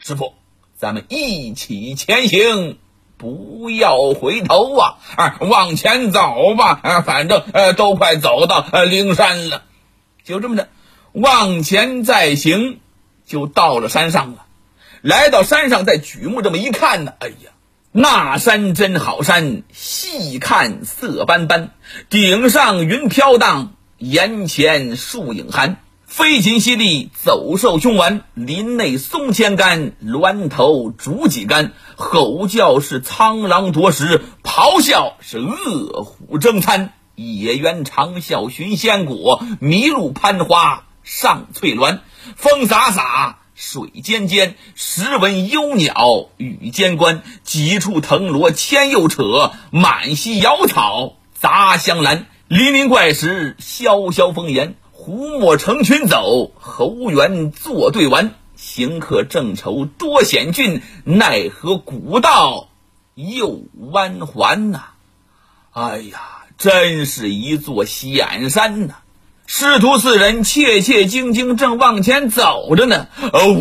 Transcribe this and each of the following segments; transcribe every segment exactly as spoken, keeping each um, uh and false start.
师傅，咱们一起前行，不要回头啊！啊，往前走吧！啊，反正呃都快走到呃灵山了。就这么着，往前再行，就到了山上了。来到山上，再举目这么一看呢，哎呀，那山真好山，细看色斑斑，顶上云飘荡，檐前树影寒。飞禽犀利，走兽凶顽，林内松千竿，峦头竹几竿。吼叫是苍狼夺食，咆哮是恶虎争餐。野猿长啸寻仙果，麋鹿攀花上翠峦。风洒洒，水尖尖，时闻幽鸟语间关。几处藤萝牵又扯，满溪瑶草杂香兰。林林怪石，萧萧风岩。胡墨成群走，猴猿作对玩。行客正愁多险峻，奈何古道又弯环呐、啊！哎呀，真是一座险山呐、啊！师徒四人切切惊惊，正往前走着呢。哦，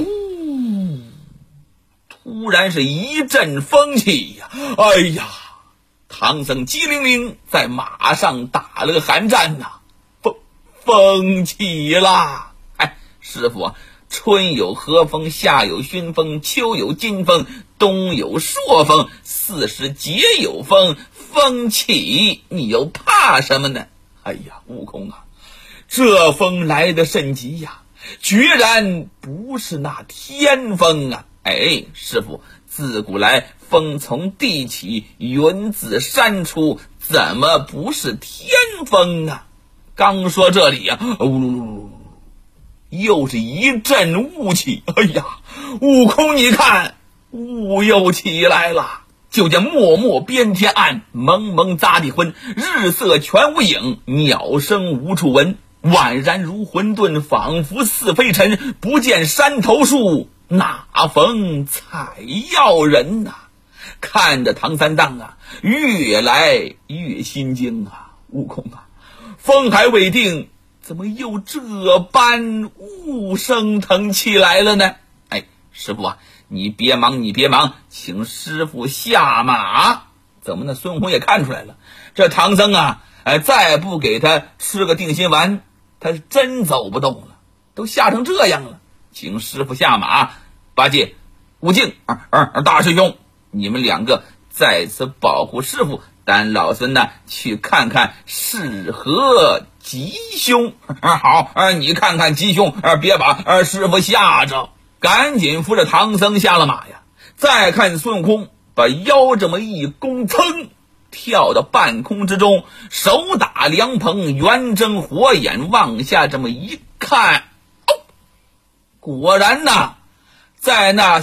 突然是一阵风起呀、啊！哎呀，唐僧机灵灵在马上打了个寒战呐、啊！风起啦！哎，师傅啊，春有和风，夏有熏风，秋有金风，冬有朔风，四时节有风。风起，你又怕什么呢？哎呀，悟空啊，这风来得甚急呀，决然不是那天风啊！哎，师傅，自古来风从地起，云自山出，怎么不是天风啊？刚说这里呀、啊，呜，又是一阵雾气。哎呀，悟空你看，雾又起来了。就见漠漠边天暗，蒙蒙匝地昏，日色全无影，鸟声无处闻。宛然如混沌，仿佛似飞尘。不见山头树，哪逢采药人呐、啊？看着唐三藏啊，越来越心惊啊！悟空啊，风还未定，怎么又这般雾升腾起来了呢？哎，师傅啊，你别忙，你别忙，请师傅下马。怎么呢？孙悟空也看出来了，这唐僧啊，哎，再不给他吃个定心丸，他是真走不动了，都吓成这样了。请师傅下马。八戒、悟净、啊啊、大师兄，你们两个在此保护师傅，但老孙呢去看看是何吉凶。啊，好啊，你看看吉凶啊，别把啊师傅吓着。赶紧扶着唐僧下了马呀。再看孙悟空把腰这么一弓，噌跳到半空之中，手打凉棚，圆睁火眼往下这么一看，哦，果然呐，在那